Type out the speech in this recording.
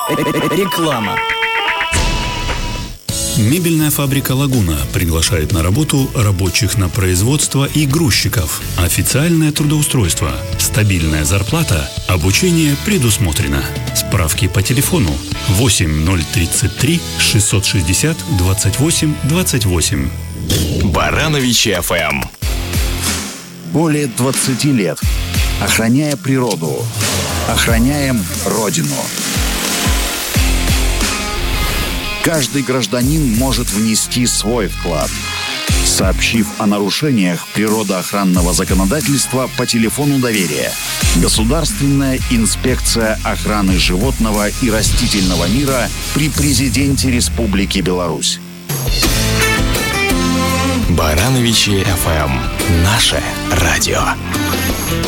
Реклама. Мебельная фабрика «Лагуна» приглашает на работу рабочих на производство и грузчиков. Официальное трудоустройство, стабильная зарплата, обучение предусмотрено. Справки по телефону 8033 660 28 28. Барановичи ФМ. Более 20 лет. Охраняя природу. Охраняем Родину. Каждый гражданин может внести свой вклад, сообщив о нарушениях природоохранного законодательства по телефону доверия. Государственная инспекция охраны животного и растительного мира при Президенте Республики Беларусь. Барановичи ФМ. Наше радио.